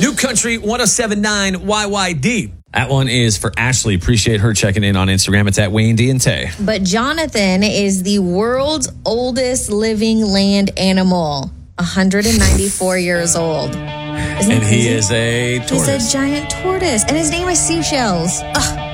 New Country 1079 YYD. That one is for Ashley. Appreciate her checking in on Instagram. It's at Wayne D and Tay. But Jonathan is the world's oldest living land animal, 194 years old. And he is a tortoise. He's a giant tortoise, and his name is Seashells. Ugh.